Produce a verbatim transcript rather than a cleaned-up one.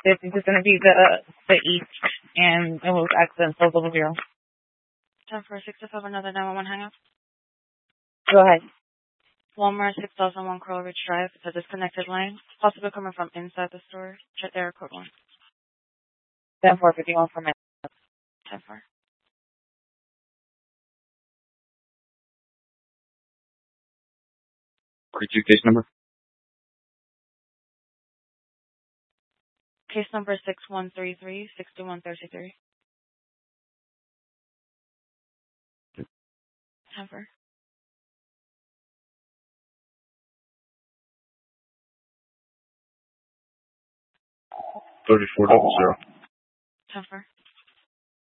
This is going to be the the east, and it was accident, so double zero. ten four six five, another nine one one hang up. Go ahead. Walmart, six thousand one Coral Ridge Drive. It's a disconnected line, possibly coming from inside the store. Check area code one. ten four fifty-one for me. ten four. Repeat case number. Case number six one three three, six one three three. ten four. thirty-four double zero. ten four.